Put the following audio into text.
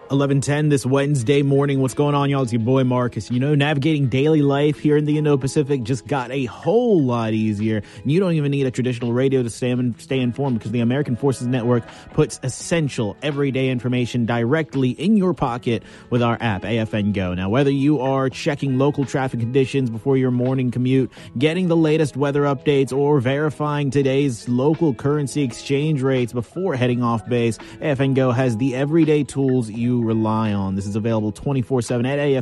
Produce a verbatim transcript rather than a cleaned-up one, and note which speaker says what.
Speaker 1: eleven ten this Wednesday morning. What's going on, y'all? It's your boy Marcus. You know, navigating daily life here in the Indo-Pacific just got a whole lot easier. You don't even need a traditional radio to stay, stay informed because the American Forces Network puts essential everyday information directly in your pocket with our app, A F N Go. Now, whether you are checking local traffic conditions before your morning commute, getting the latest weather updates, or verifying today's local currency exchange rates before heading off base, A F N Go has the everyday tools you rely on. This is available twenty-four seven at A F